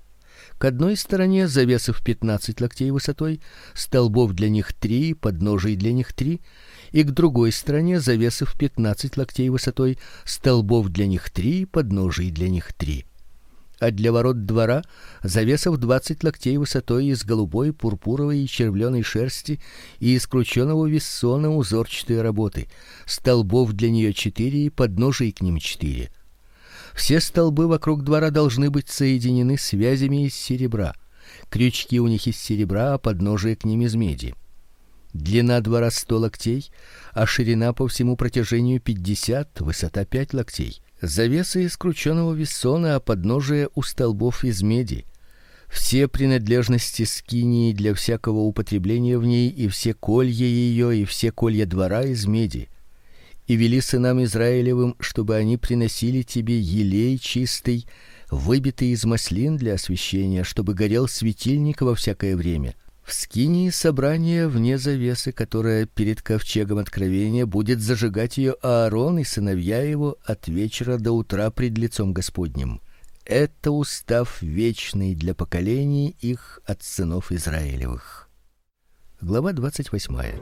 К одной стороне завесы в пятнадцать локтей высотой, столбов для них три, подножий для них три, и к другой стороне завесы в пятнадцать локтей высотой, столбов для них три, подножий для них три. А для ворот двора завеса в двадцать локтей высотой из голубой, пурпуровой и червленой шерсти и из крученого вессона узорчатой работы, столбов для нее четыре и подножий к ним четыре. Все столбы вокруг двора должны быть соединены связями из серебра. Крючки у них из серебра, а подножие к ним из меди. Длина двора сто локтей, а ширина по всему протяжению пятьдесят, высота пять локтей. Завесы из крученого вессона, а подножие у столбов из меди. Все принадлежности скинии для всякого употребления в ней, и все колья ее, и все колья двора из меди. И вели сынам Израилевым, чтобы они приносили тебе елей чистый, выбитый из маслин для освящения, чтобы горел светильник во всякое время. В скинии собрания вне завесы, которая перед ковчегом откровения, будет зажигать ее Аарон и сыновья его от вечера до утра пред лицом Господним. Это устав вечный для поколений их от сынов Израилевых. Глава двадцать восьмая.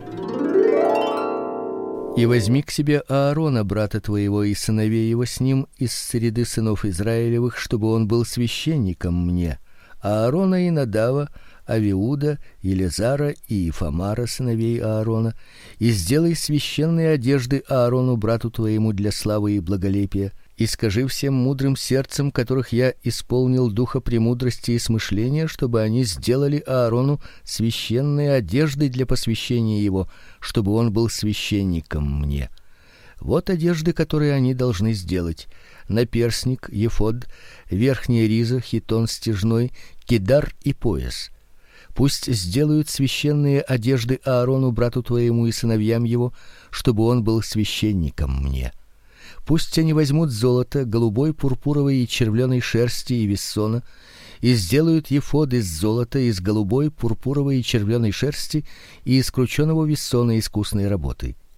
И возьми к себе Аарона, брата твоего, и сыновей его с ним из среды сынов Израилевых, чтобы он был священником мне. Аарона и Надава, Авиуда, Елизара и Ифамара, сыновей Аарона, и сделай священные одежды Аарону, брату твоему, для славы и благолепия, и скажи всем мудрым сердцем, которых я исполнил духа премудрости и смышления, чтобы они сделали Аарону священные одежды для посвящения его, чтобы он был священником мне. Вот одежды, которые они должны сделать: наперстник, ефод, верхняя риза, хитон стяжной, кидар и пояс. Пусть сделают священные одежды Аарону, брату твоему, и сыновьям его, чтобы он был священником мне. Пусть они возьмут золото, голубой, пурпуровой и червленой шерсти и вессона, и сделают ефод из золота, из голубой, пурпуровой и червленой шерсти и из крученого вессона искусной работы.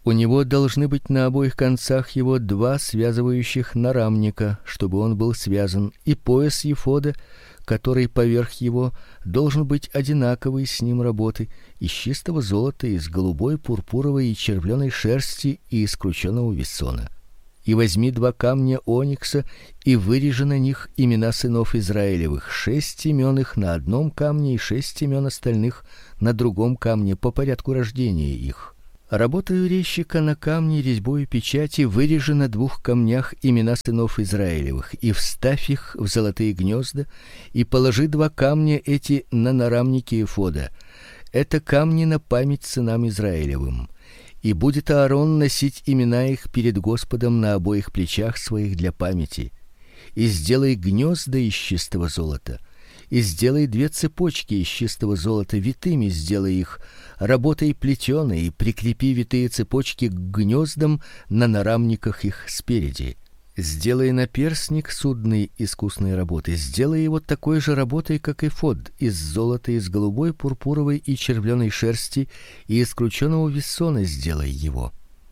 У него должны быть на обоих концах его два связывающих нарамника, чтобы он был связан, и пояс ефода, который поверх его, должен быть одинаковый с ним работы, из чистого золота, из голубой, пурпуровой и червленой шерсти и из крученого вессона. И возьми два камня оникса и вырежи на них имена сынов Израилевых, шесть имен их на одном камне и шесть имен остальных на другом камне по порядку рождения их. Работою резчика на камне резьбой печати вырежи на двух камнях имена сынов Израилевых и вставь их в золотые гнезда и положи два камня эти на нарамники эфода. Это камни на память сынам Израилевым. И будет Аарон носить имена их перед Господом на обоих плечах своих для памяти. И сделай гнезда из чистого золота. И сделай две цепочки из чистого золота, витыми сделай их, работой плетеной, и прикрепи витые цепочки к гнездам на нарамниках их спереди. Сделай наперстник судной искусной работы, сделай его такой же работой, как эфод, из золота, из голубой, пурпуровой и червленой шерсти, и из крученого вессона сделай его.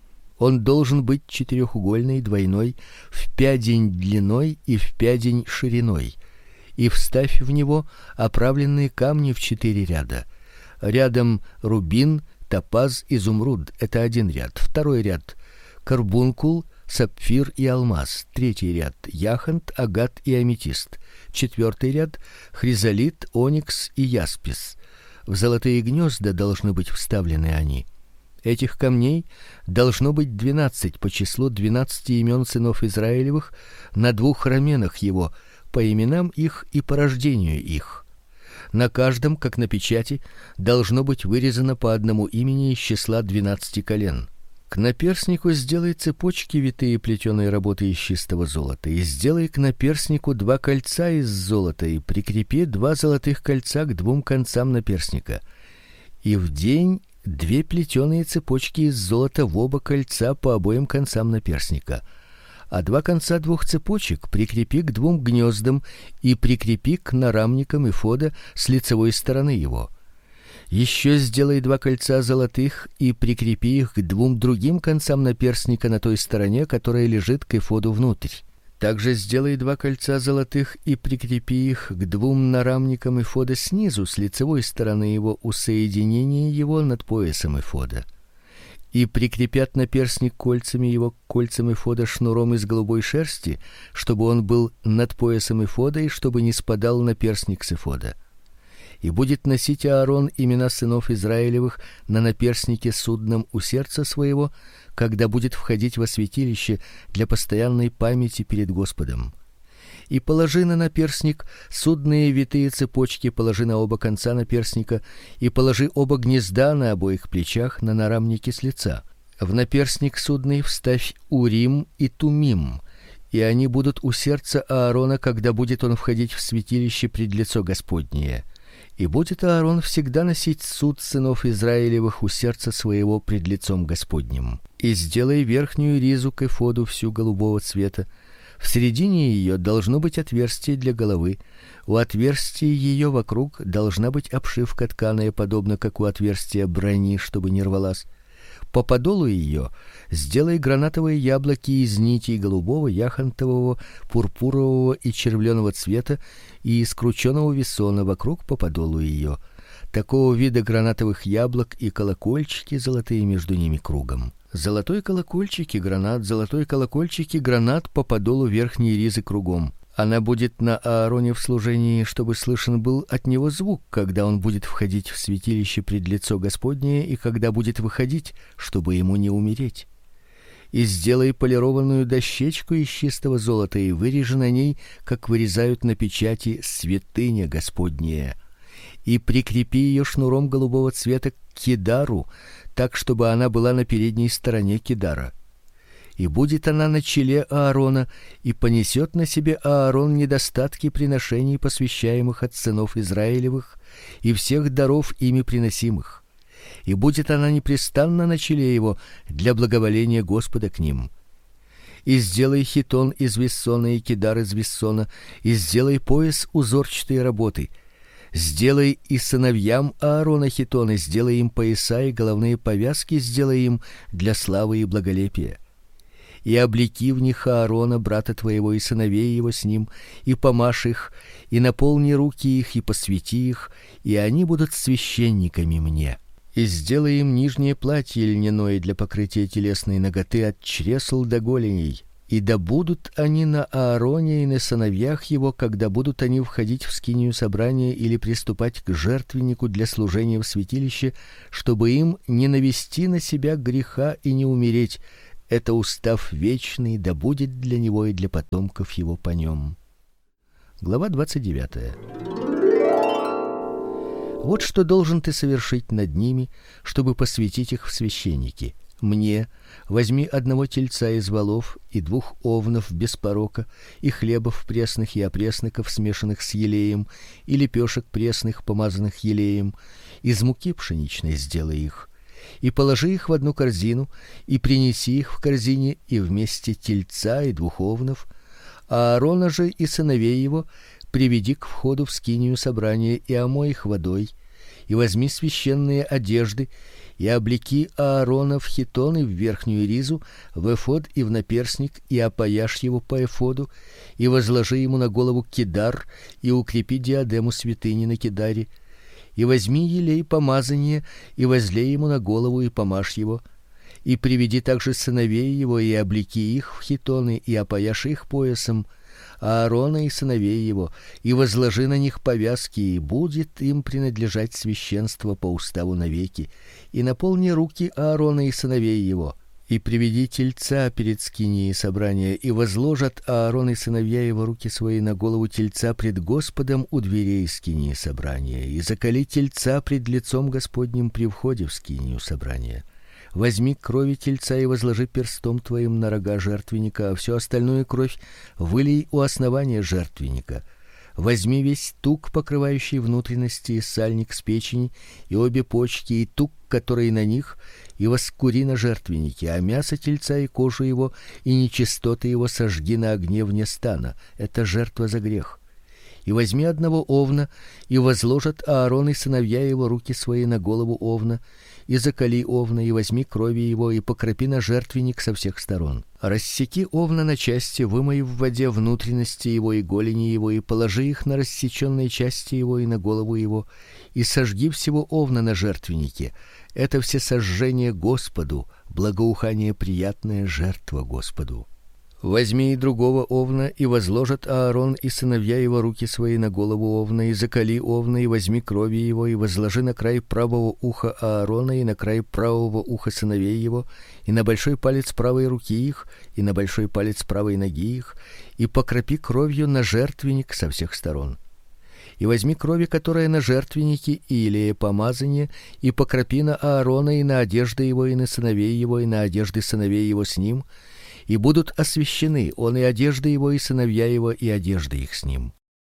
Он должен быть четырехугольный, двойной, в пядень длиной и в пядень шириной. И вставь в него оправленные камни в четыре ряда. Рядом рубин, топаз, изумруд это один ряд. Второй ряд карбункул, сапфир и алмаз. Третий ряд яхонт, агат и аметист. Четвертый ряд хризолит, оникс и яспис. В золотые гнезда должны быть вставлены они. Этих камней должно быть двенадцать по числу двенадцати имен сынов Израилевых на двух раменах его, по именам их и по рождению их. На каждом, как на печати, должно быть вырезано по одному имени из числа двенадцати колен. К наперстнику сделай цепочки витые плетеной работы из чистого золота, и сделай к наперстнику два кольца из золота, и прикрепи два золотых кольца к двум концам наперстника. И вдень две плетеные цепочки из золота в оба кольца по обоим концам наперстника. А два конца двух цепочек прикрепи к двум гнездам и прикрепи к нарамникам эфода с лицевой стороны его. Еще сделай два кольца золотых и прикрепи их к двум другим концам наперстника на той стороне, которая лежит к эфоду внутрь. Также сделай два кольца золотых и прикрепи их к двум нарамникам эфода снизу с лицевой стороны его у соединения его над поясом эфода. И прикрепят наперстник кольцами его к кольцам эфода шнуром из голубой шерсти, чтобы он был над поясом эфода и чтобы не спадал наперстник с эфода. И будет носить Аарон имена сынов Израилевых на наперстнике судном у сердца своего, когда будет входить во святилище для постоянной памяти перед Господом. И положи на наперстник судные витые цепочки, положи на оба конца наперстника, и положи оба гнезда на обоих плечах на нарамнике с лица. В наперстник судный вставь урим и тумим, и они будут у сердца Аарона, когда будет он входить в святилище пред лицо Господнее. И будет Аарон всегда носить суд сынов Израилевых у сердца своего пред лицом Господним. И сделай верхнюю ризу к эфоду всю голубого цвета. В середине ее должно быть отверстие для головы. У отверстия ее вокруг должна быть обшивка тканая, подобно как у отверстия брони, чтобы не рвалась. По подолу ее сделай гранатовые яблоки из нитей голубого, яхонтового, пурпурового и червленого цвета и из крученого вессона вокруг по подолу ее. Такого вида гранатовых яблок и колокольчики золотые между ними кругом. Золотой колокольчик и гранат, золотой колокольчик и гранат по подолу верхней ризы кругом. Она будет на Аароне в служении, чтобы слышен был от него звук, когда он будет входить в святилище пред лицо Господнее и когда будет выходить, чтобы ему не умереть. И сделай полированную дощечку из чистого золота и вырежи на ней, как вырезают на печати, святыня Господняя. И прикрепи ее шнуром голубого цвета к кидару, так чтобы она была на передней стороне кидара. И будет она на челе Аарона, и понесет на себе Аарон недостатки приношений, посвящаемых от сынов Израилевых, и всех даров ими приносимых. И будет она непрестанно на челе его для благоволения Господа к ним. И сделай хитон из вессона и кидар из вессона, и сделай пояс узорчатой работы. Сделай и сыновьям Аарона хитоны, сделай им пояса и головные повязки, сделай им для славы и благолепия. И облеки в них Аарона, брата твоего, и сыновей его с ним, и помажь их, и наполни руки их, и посвяти их, и они будут священниками мне. И сделай им нижнее платье льняное для покрытия телесной наготы от чресл до голеней. И да будут они на Аароне и на сыновьях его, когда будут они входить в скинию собрания или приступать к жертвеннику для служения в святилище, чтобы им не навести на себя греха и не умереть. Это устав вечный, да будет для него и для потомков его по нем. Глава двадцать девятая. Вот что должен ты совершить над ними, чтобы посвятить их в священники. Мне возьми одного тельца из волов и двух овнов без порока, и хлебов пресных и опресноков, смешанных с елеем, и лепешек пресных, помазанных елеем, из муки пшеничной сделай их, и положи их в одну корзину, и принеси их в корзине, и вместе тельца и двух овнов, а Аарона же и сыновей его приведи к входу в скинию собрания и омой их водой, и возьми священные одежды, и облеки Аарона в хитоны, в верхнюю ризу, в эфод и в наперсник, и опояшь его по эфоду, и возложи ему на голову кидар, и укрепи диадему святыни на кидаре, и возьми елей помазания, и возлей ему на голову, и помажь его, и приведи также сыновей его, и облеки их в хитоны, и опояшь их поясом, Аарона и сыновей его, и возложи на них повязки, и будет им принадлежать священство по уставу навеки, и наполни руки Аарона и сыновей его, и приведи тельца перед скинией собрания, и возложат Аарон и сыновья его руки свои на голову тельца пред Господом у дверей скинии собрания, и заколи тельца пред лицом Господним при входе в скинию собрания. Возьми крови тельца и возложи перстом твоим на рога жертвенника, а всю остальную кровь вылей у основания жертвенника. Возьми весь тук, покрывающий внутренности, и сальник с печени, и обе почки, и тук, который на них, и воскури на жертвеннике, а мясо тельца и кожу его, и нечистоты его сожги на огне вне стана. Это жертва за грех. И возьми одного овна, и возложат Аарон и сыновья его руки свои на голову овна, и заколи овна, и возьми крови его, и покропи на жертвенник со всех сторон. Рассеки овна на части, вымой в воде внутренности его и голени его, и положи их на рассеченные части его и на голову его, и сожги всего овна на жертвеннике. Это всесожжение Господу, благоухание приятная жертва Господу. Возьми и другого овна, и возложат Аарон и сыновья его руки свои на голову овна, и заколи овна, и возьми крови его, и возложи на край правого уха Аарона, и на край правого уха сыновей его, и на большой палец правой руки их, и на большой палец правой ноги их, и покропи кровью на жертвенник со всех сторон. И возьми крови, которая на жертвеннике, и елея помазания, и покропи на Аарона, и на одежды его, и на сыновей его, и на одежды сыновей его с ним, и будут освящены он и одежды его, и сыновья его, и одежды их с ним.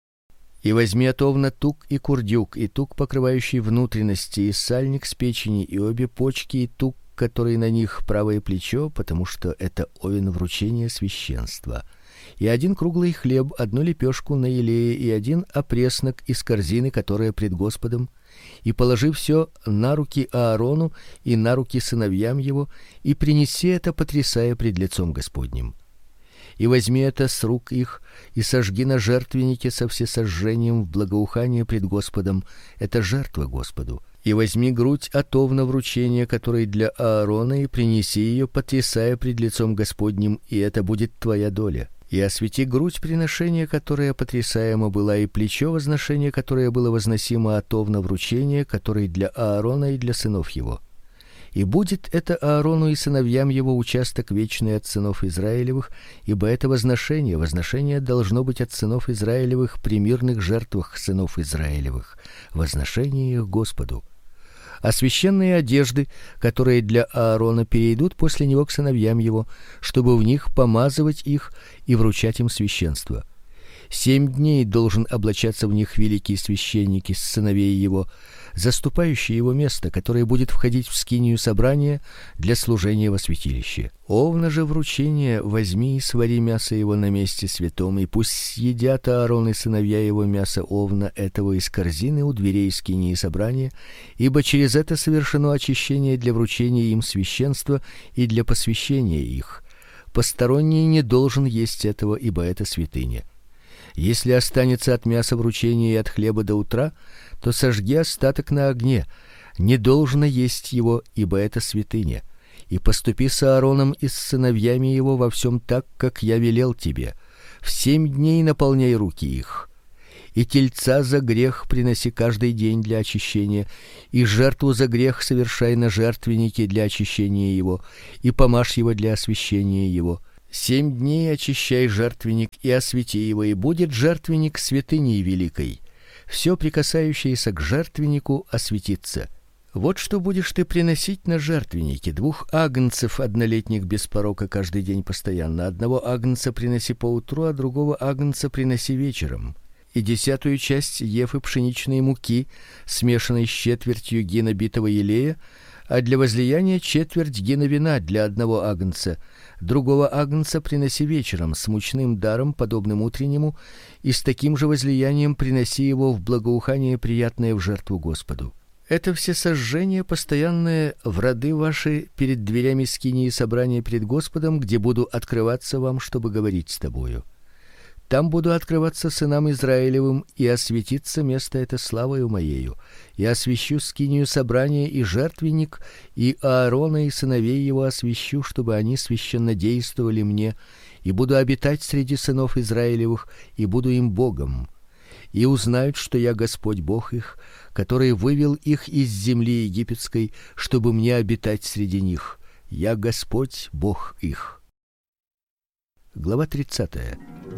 И возьми от овна тук и курдюк, и тук, покрывающий внутренности, и сальник с печени, и обе почки, и тук, который на них правое плечо, потому что это овен вручения священства, и один круглый хлеб, одну лепешку на елее, и один опреснок из корзины, которая пред Господом, и положи все на руки Аарону и на руки сыновьям его, и принеси это, потрясая пред лицом Господним. И возьми это с рук их, и сожги на жертвеннике со всесожжением в благоухание пред Господом, это жертва Господу. И возьми грудь от овна вручения, которой для Аарона, и принеси ее, потрясая пред лицом Господним, и это будет твоя доля. И освети грудь приношения, которая потрясаема была, и плечо возношения, которое было возносимо от овна вручения, который для Аарона и для сынов его. И будет это Аарону и сыновьям его участок вечный от сынов Израилевых, ибо это возношение, возношение должно быть от сынов Израилевых при мирных жертвах сынов Израилевых, возношение их Господу. А священные одежды, которые для Аарона, перейдут после него к сыновьям его, чтобы в них помазывать их и вручать им священство. Семь дней должен облачаться в них великий священник из сыновей его, заступающий его место, которое будет входить в скинию собрания для служения во святилище. Овна же вручение возьми и свари мясо его на месте святом, и пусть съедят Аарон и сыновья его мясо овна этого из корзины у дверей скинии собрания, ибо через это совершено очищение для вручения им священства и для посвящения их. Посторонний не должен есть этого, ибо это святыня. Если останется от мяса вручения и от хлеба до утра, то сожги остаток на огне. Не должно есть его, ибо это святыня. И поступи с Аароном и с сыновьями его во всем так, как я велел тебе. В семь дней наполняй руки их. И тельца за грех приноси каждый день для очищения, и жертву за грех совершай на жертвеннике для очищения его, и помажь его для освящения его. Семь дней очищай жертвенник и освети его, и будет жертвенник святыней великой. Все прикасающееся к жертвеннику осветится. Вот что будешь ты приносить на жертвеннике: двух агнцев однолетних без порока каждый день постоянно. Одного агнца приноси поутру, а другого агнца приноси вечером. И десятую часть ефы пшеничной муки, смешанной с четвертью гина битого елея, а для возлияния четверть гина вина для одного агнца. Другого агнца приноси вечером с мучным даром, подобным утреннему, и с таким же возлиянием приноси его в благоухание приятное в жертву Господу. Это все сожжения постоянные в роды ваши перед дверями скинии собрания пред Господом, где буду открываться вам, чтобы говорить с тобою. Там буду открываться сынам Израилевым, и осветится место это славою моею. И освящу скинию собрания и жертвенник, и Аарона и сыновей его освящу, чтобы они священно действовали мне, и буду обитать среди сынов Израилевых, и буду им Богом. И узнают, что я Господь Бог их, который вывел их из земли египетской, чтобы мне обитать среди них. Я Господь Бог их. Глава тридцатая.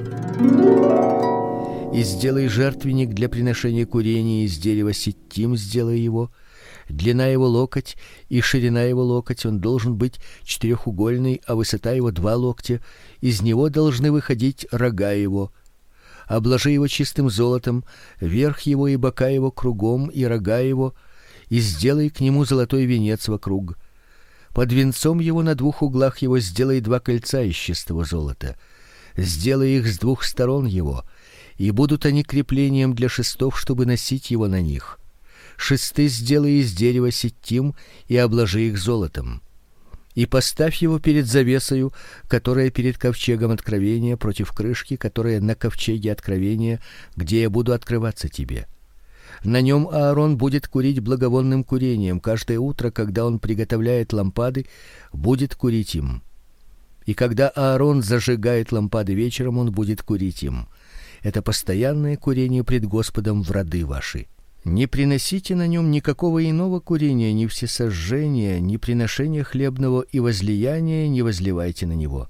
И сделай жертвенник для приношения курения из дерева ситтим, сделай его. Длина его локоть и ширина его локоть, он должен быть четырехугольный, а высота его два локтя. Из него должны выходить рога его. Обложи его чистым золотом, верх его и бока его кругом, и рога его, и сделай к нему золотой венец вокруг. Под венцом его на двух углах его сделай два кольца из чистого золота. Сделай их с двух сторон его, и будут они креплением для шестов, чтобы носить его на них. Шесты сделай из дерева ситтим и обложи их золотом. И поставь его перед завесою, которая перед ковчегом откровения, против крышки, которая на ковчеге откровения, где я буду открываться тебе. На нем Аарон будет курить благовонным курением каждое утро, когда он приготовляет лампады, будет курить им. И когда Аарон зажигает лампады вечером, он будет курить им. Это постоянное курение пред Господом в роды ваши. Не приносите на нем никакого иного курения, ни всесожжения, ни приношения хлебного и возлияния не возливайте на него.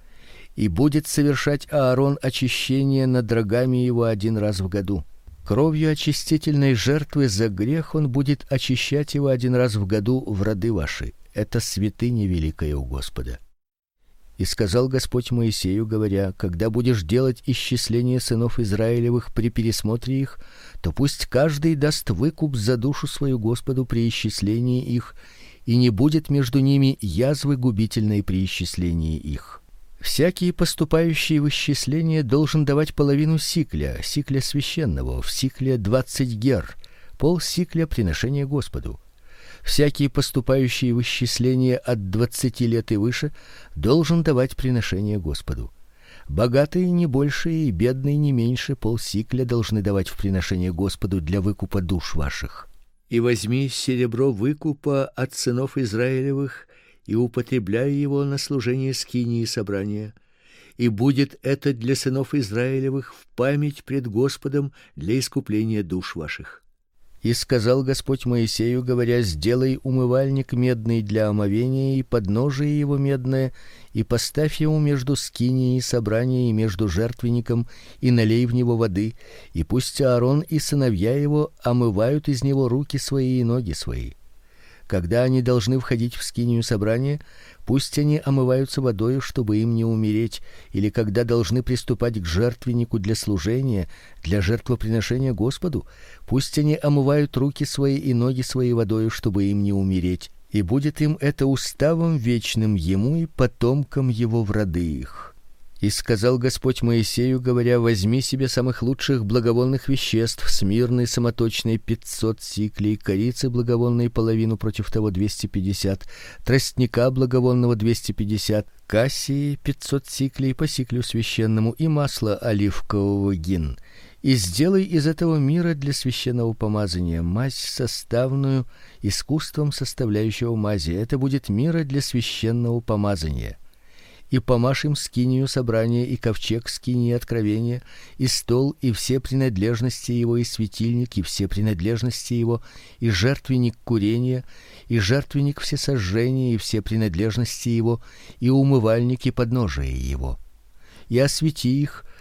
И будет совершать Аарон очищение над рогами его один раз в году. Кровью очистительной жертвы за грех он будет очищать его один раз в году в роды ваши. Это святыня великая у Господа. И сказал Господь Моисею, говоря: когда будешь делать исчисление сынов Израилевых при пересмотре их, то пусть каждый даст выкуп за душу свою Господу при исчислении их, и не будет между ними язвы губительной при исчислении их. Всякий поступающий в исчисление должен давать половину сикля, сикля священного, в сикле двадцать гер, пол сикля приношения Господу. Всякий поступающий в исчисление от двадцати лет и выше должен давать приношение Господу. Богатые не больше и бедные не меньше пол сикля должны давать в приношение Господу для выкупа душ ваших. И возьми серебро выкупа от сынов Израилевых и употребляй его на служение скинии собрания, и будет это для сынов Израилевых в память пред Господом для искупления душ ваших. И сказал Господь Моисею, говоря: сделай умывальник медный для омовения, и подножие его медное, и поставь его между скинией собрания и между жертвенником, и налей в него воды, и пусть Аарон и сыновья его омывают из него руки свои и ноги свои. Когда они должны входить в скинию собрания, пусть они омываются водою, чтобы им не умереть, или когда должны приступать к жертвеннику для служения, для жертвоприношения Господу, пусть они омывают руки свои и ноги свои водою, чтобы им не умереть, и будет им это уставом вечным ему и потомкам его в роды их. И сказал Господь Моисею, говоря: возьми себе самых лучших благовонных веществ: смирны самоточные пятьсот сиклей, корицы благовонной половину против того двести пятьдесят, тростника благовонного двести пятьдесят, кассии пятьсот сиклей по сиклю священному и масла оливкового гин. И сделай из этого мира для священного помазания мазь составную искусством составляющего мази. Это будет мира для священного помазания. И помажь им скинию собрания и ковчег скинии откровения, и стол, и все принадлежности его, и светильник, и все принадлежности его, и жертвенник курения, и жертвенник всесожжения, и все принадлежности его, и умывальник, и подножие его. И освети их,